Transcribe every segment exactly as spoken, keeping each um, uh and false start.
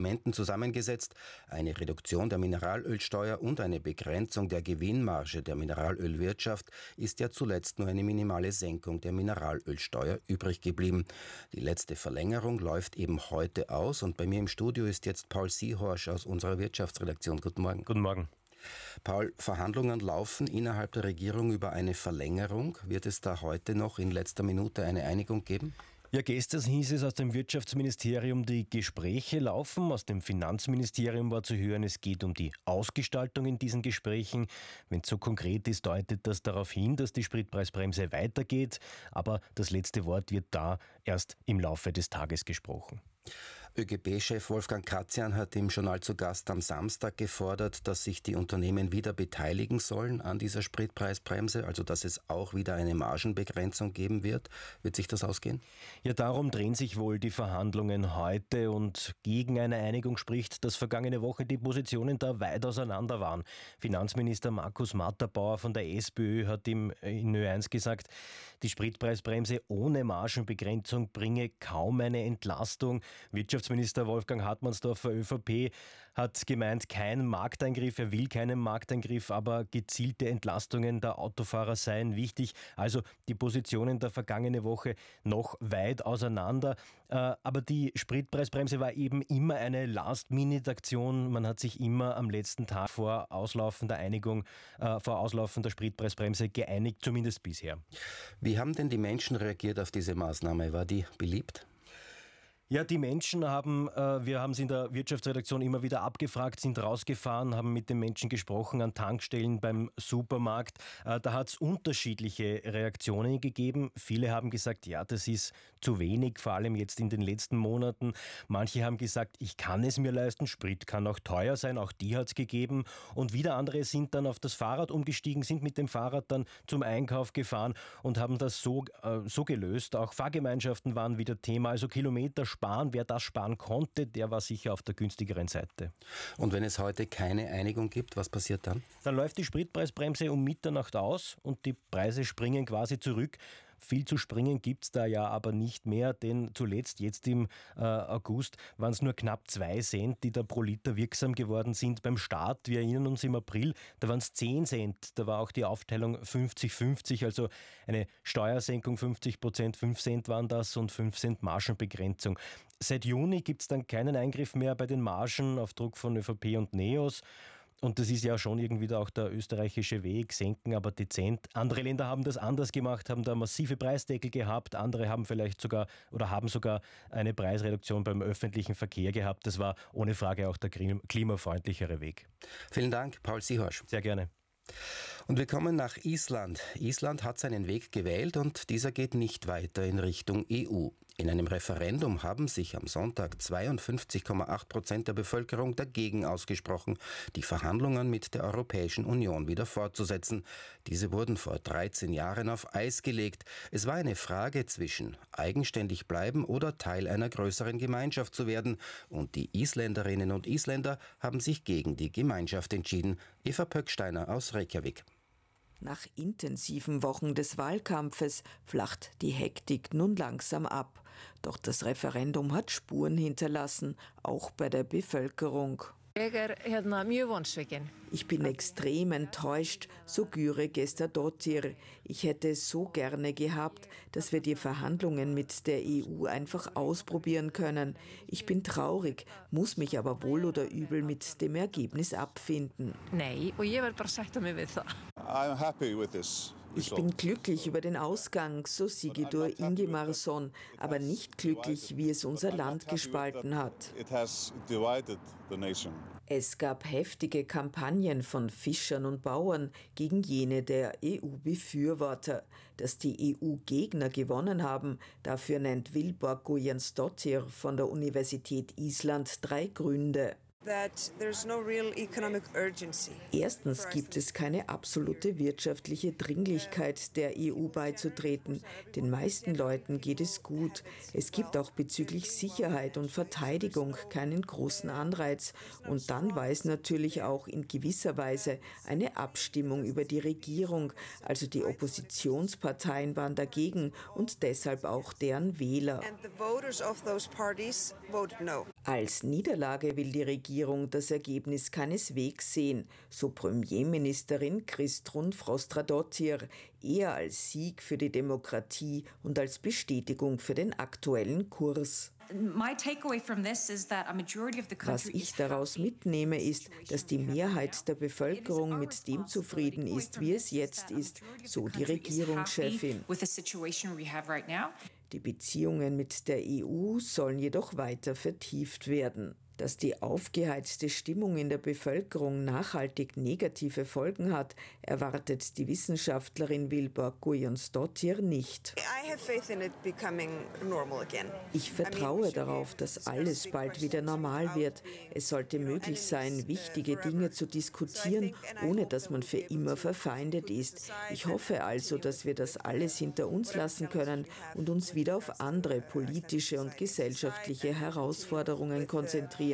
Elementen zusammengesetzt. Eine Reduktion der Mineralölsteuer und eine Begrenzung der Gewinnmarge der Mineralölwirtschaft ist ja zuletzt nur eine minimale Senkung der Mineralölsteuer übrig geblieben. Die letzte Verlängerung läuft eben heute aus und bei mir im Studio ist jetzt Paul Siehorsch aus unserer Wirtschaftsredaktion. Guten Morgen. Guten Morgen. Paul, Verhandlungen laufen innerhalb der Regierung über eine Verlängerung. Wird es da heute noch in letzter Minute eine Einigung geben? Ja, gestern hieß es aus dem Wirtschaftsministerium, die Gespräche laufen. Aus dem Finanzministerium war zu hören, es geht um die Ausgestaltung in diesen Gesprächen. Wenn es so konkret ist, deutet das darauf hin, dass die Spritpreisbremse weitergeht. Aber das letzte Wort wird da erst im Laufe des Tages gesprochen. ÖGB-Chef Wolfgang Katzian hat im Journal zu Gast am Samstag gefordert, dass sich die Unternehmen wieder beteiligen sollen an dieser Spritpreisbremse, also dass es auch wieder eine Margenbegrenzung geben wird. Wird sich das ausgehen? Ja, darum drehen sich wohl die Verhandlungen heute und gegen eine Einigung spricht, dass vergangene Woche die Positionen da weit auseinander waren. Finanzminister Markus Matterbauer von der SPÖ hat ihm in Ö eins gesagt, die Spritpreisbremse ohne Margenbegrenzung bringe kaum eine Entlastung. Wirtschaftsminister Wolfgang Hartmannsdorfer, ÖVP, hat gemeint, kein Markteingriff, er will keinen Markteingriff, aber gezielte Entlastungen der Autofahrer seien wichtig. Also die Positionen der vergangene Woche noch weit auseinander. Aber die Spritpreisbremse war eben immer eine Last-Minute-Aktion. Man hat sich immer am letzten Tag vor Auslaufen der Einigung, vor Auslaufen der Spritpreisbremse geeinigt, zumindest bisher. Wie haben denn die Menschen reagiert auf diese Maßnahme? War die beliebt? Ja, die Menschen haben, äh, wir haben es in der Wirtschaftsredaktion immer wieder abgefragt, sind rausgefahren, haben mit den Menschen gesprochen an Tankstellen, beim Supermarkt. Äh, da hat es unterschiedliche Reaktionen gegeben. Viele haben gesagt, ja, das ist zu wenig, vor allem jetzt in den letzten Monaten. Manche haben gesagt, ich kann es mir leisten, Sprit kann auch teuer sein, auch die hat es gegeben. Und wieder andere sind dann auf das Fahrrad umgestiegen, sind mit dem Fahrrad dann zum Einkauf gefahren und haben das so, äh, so gelöst. Auch Fahrgemeinschaften waren wieder Thema, also Kilometer sparen. Wer das sparen konnte, der war sicher auf der günstigeren Seite. Und wenn es heute keine Einigung gibt, was passiert dann? Dann läuft die Spritpreisbremse um Mitternacht aus und die Preise springen quasi zurück. Viel zu springen gibt es da ja aber nicht mehr, denn zuletzt, jetzt im äh, August, waren es nur knapp zwei Cent, die da pro Liter wirksam geworden sind beim Start. Wir erinnern uns im April, da waren es zehn Cent, da war auch die Aufteilung fünfzig fünfzig, also eine Steuersenkung fünfzig Prozent, fünf Cent waren das und fünf Cent Margenbegrenzung. Seit Juni gibt es dann keinen Eingriff mehr bei den Margen auf Druck von ÖVP und NEOS. Und das ist ja schon irgendwie auch der österreichische Weg, senken aber dezent. Andere Länder haben das anders gemacht, haben da massive Preisdeckel gehabt. Andere haben vielleicht sogar oder haben sogar eine Preisreduktion beim öffentlichen Verkehr gehabt. Das war ohne Frage auch der klimafreundlichere Weg. Vielen Dank, Paul Siehorsch. Sehr gerne. Und wir kommen nach Island. Island hat seinen Weg gewählt und dieser geht nicht weiter in Richtung E U. In einem Referendum haben sich am Sonntag zweiundfünfzig Komma acht Prozent der Bevölkerung dagegen ausgesprochen, die Verhandlungen mit der Europäischen Union wieder fortzusetzen. Diese wurden vor dreizehn Jahren auf Eis gelegt. Es war eine Frage zwischen eigenständig bleiben oder Teil einer größeren Gemeinschaft zu werden. Und die Isländerinnen und Isländer haben sich gegen die Gemeinschaft entschieden. Eva Pöcksteiner aus Reykjavik. Nach intensiven Wochen des Wahlkampfes flacht die Hektik nun langsam ab. Doch das Referendum hat Spuren hinterlassen, auch bei der Bevölkerung. Ich bin extrem enttäuscht, so Gyre Gestadottir. Ich hätte es so gerne gehabt, dass wir die Verhandlungen mit der E U einfach ausprobieren können. Ich bin traurig, muss mich aber wohl oder übel mit dem Ergebnis abfinden. Nei, og ég verð bara að sætta mig við það. I'm happy with this. Ich bin glücklich über den Ausgang, so Sigurdur Ingimarsson, aber nicht glücklich, wie es unser Land gespalten hat. Es gab heftige Kampagnen von Fischern und Bauern gegen jene der E U-Befürworter. Dass die E U-Gegner gewonnen haben, dafür nennt Vilborg Guðjónsdóttir von der Universität Island drei Gründe. Erstens gibt es keine absolute wirtschaftliche Dringlichkeit, der E U beizutreten. Den meisten Leuten geht es gut. Es gibt auch bezüglich Sicherheit und Verteidigung keinen großen Anreiz. Und dann war es natürlich auch in gewisser Weise eine Abstimmung über die Regierung. Also die Oppositionsparteien waren dagegen und deshalb auch deren Wähler. Als Niederlage will die Regierung das Ergebnis keineswegs sehen, so Premierministerin Kristrún Frostadóttir, eher als Sieg für die Demokratie und als Bestätigung für den aktuellen Kurs. Was ich daraus mitnehme, ist, dass die Mehrheit der Bevölkerung mit dem zufrieden ist, wie es jetzt ist, so die Regierungschefin. Die Beziehungen mit der E U sollen jedoch weiter vertieft werden. Dass die aufgeheizte Stimmung in der Bevölkerung nachhaltig negative Folgen hat, erwartet die Wissenschaftlerin Vilborg Guðjónsdóttir nicht. Ich vertraue darauf, dass alles bald wieder normal wird. Es sollte möglich sein, wichtige Dinge zu diskutieren, ohne dass man für immer verfeindet ist. Ich hoffe also, dass wir das alles hinter uns lassen können und uns wieder auf andere politische und gesellschaftliche Herausforderungen konzentrieren.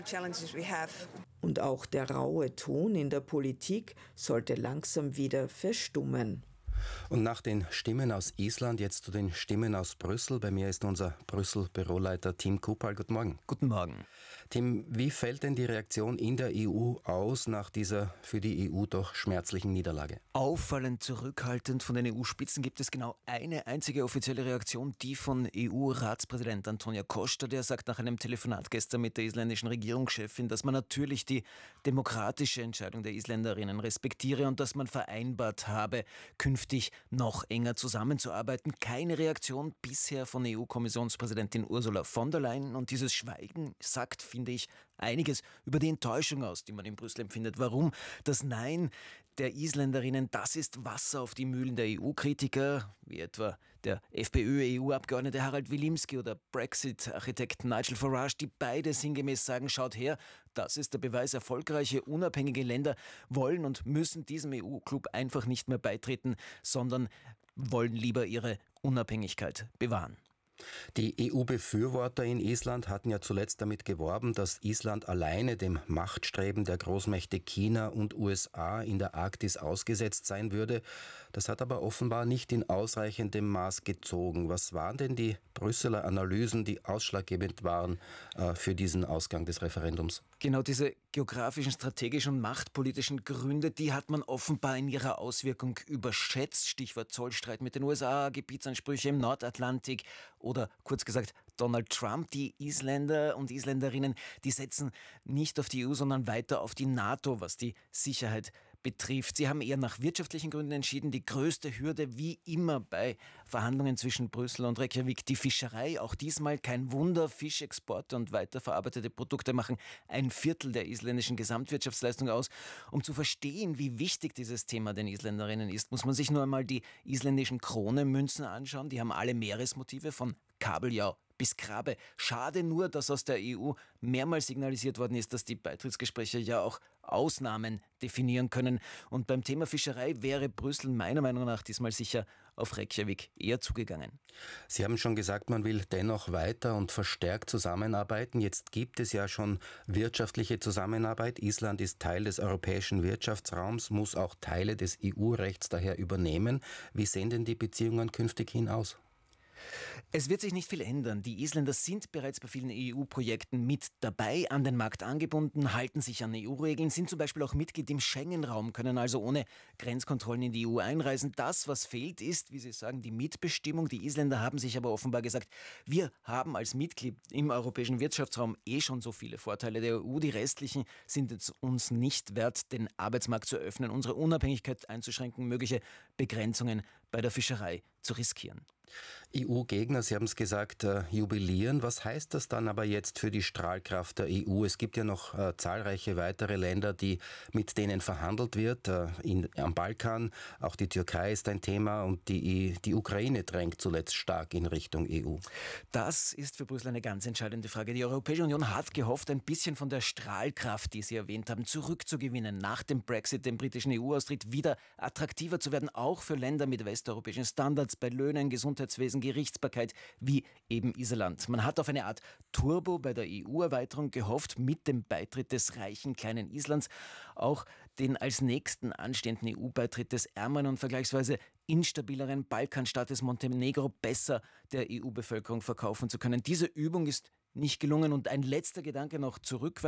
Und auch der raue Ton in der Politik sollte langsam wieder verstummen. Und nach den Stimmen aus Island jetzt zu den Stimmen aus Brüssel. Bei mir ist unser Brüssel-Büroleiter Tim Kupal. Guten Morgen. Guten Morgen. Tim, wie fällt denn die Reaktion in der E U aus nach dieser für die E U doch schmerzlichen Niederlage? Auffallend zurückhaltend. Von den E U-Spitzen gibt es genau eine einzige offizielle Reaktion, die von E U-Ratspräsident Antonio Costa, der sagt nach einem Telefonat gestern mit der isländischen Regierungschefin, dass man natürlich die demokratische Entscheidung der Isländerinnen respektiere und dass man vereinbart habe, künftig noch enger zusammenzuarbeiten. Keine Reaktion bisher von E U-Kommissionspräsidentin Ursula von der Leyen, und dieses Schweigen sagt, finde ich, einiges über die Enttäuschung aus, die man in Brüssel empfindet. Warum? Das Nein der Isländerinnen, das ist Wasser auf die Mühlen der E U-Kritiker, wie etwa der FPÖ-E U-Abgeordnete Harald Wilimski oder Brexit-Architekt Nigel Farage, die beide sinngemäß sagen, schaut her, das ist der Beweis, erfolgreiche, unabhängige Länder wollen und müssen diesem E U-Club einfach nicht mehr beitreten, sondern wollen lieber ihre Unabhängigkeit bewahren. Die E U-Befürworter in Island hatten ja zuletzt damit geworben, dass Island alleine dem Machtstreben der Großmächte China und U S A in der Arktis ausgesetzt sein würde. Das hat aber offenbar nicht in ausreichendem Maß gezogen. Was waren denn die Brüsseler Analysen, die ausschlaggebend waren äh, für diesen Ausgang des Referendums? Genau diese geografischen, strategischen und machtpolitischen Gründe, die hat man offenbar in ihrer Auswirkung überschätzt. Stichwort Zollstreit mit den U S A, Gebietsansprüche im Nordatlantik oder kurz gesagt Donald Trump. Die Isländer und Isländerinnen, die setzen nicht auf die E U, sondern weiter auf die NATO, was die Sicherheit betrifft. Sie haben eher nach wirtschaftlichen Gründen entschieden. Die größte Hürde, wie immer bei Verhandlungen zwischen Brüssel und Reykjavik, die Fischerei. Auch diesmal kein Wunder. Fischexporte und weiterverarbeitete Produkte machen ein Viertel der isländischen Gesamtwirtschaftsleistung aus. Um zu verstehen, wie wichtig dieses Thema den Isländerinnen ist, muss man sich nur einmal die isländischen Kronemünzen anschauen. Die haben alle Meeresmotive von Kabeljau bis Krabbe. Schade nur, dass aus der E U mehrmals signalisiert worden ist, dass die Beitrittsgespräche ja auch Ausnahmen definieren können. Und beim Thema Fischerei wäre Brüssel meiner Meinung nach diesmal sicher auf Reykjavik eher zugegangen. Sie haben schon gesagt, man will dennoch weiter und verstärkt zusammenarbeiten. Jetzt gibt es ja schon wirtschaftliche Zusammenarbeit. Island ist Teil des europäischen Wirtschaftsraums, muss auch Teile des E U-Rechts daher übernehmen. Wie sehen denn die Beziehungen künftig hin aus? Es wird sich nicht viel ändern. Die Isländer sind bereits bei vielen E U-Projekten mit dabei, an den Markt angebunden, halten sich an E U-Regeln, sind zum Beispiel auch Mitglied im Schengen-Raum, können also ohne Grenzkontrollen in die E U einreisen. Das, was fehlt, ist, wie Sie sagen, die Mitbestimmung. Die Isländer haben sich aber offenbar gesagt, wir haben als Mitglied im europäischen Wirtschaftsraum eh schon so viele Vorteile der E U. Die restlichen sind es uns nicht wert, den Arbeitsmarkt zu öffnen, unsere Unabhängigkeit einzuschränken, mögliche Begrenzungen bei der Fischerei zu riskieren. E U-Gegner, Sie haben es gesagt, äh, jubilieren. Was heißt das dann aber jetzt für die Strahlkraft der E U? Es gibt ja noch äh, zahlreiche weitere Länder, die, mit denen verhandelt wird. Äh, in, am Balkan, auch die Türkei ist ein Thema und die, die Ukraine drängt zuletzt stark in Richtung E U. Das ist für Brüssel eine ganz entscheidende Frage. Die Europäische Union hat gehofft, ein bisschen von der Strahlkraft, die Sie erwähnt haben, zurückzugewinnen, nach dem Brexit, dem britischen E U-Austritt, wieder attraktiver zu werden, auch für Länder mit westeuropäischen Standards bei Löhnen, Gesundheitswesen, Gerichtsbarkeit wie eben Island. Man hat auf eine Art Turbo bei der E U-Erweiterung gehofft, mit dem Beitritt des reichen kleinen Islands auch den als nächsten anstehenden E U-Beitritt des ärmeren und vergleichsweise instabileren Balkanstaates Montenegro besser der E U-Bevölkerung verkaufen zu können. Diese Übung ist nicht gelungen. Und ein letzter Gedanke noch zurück.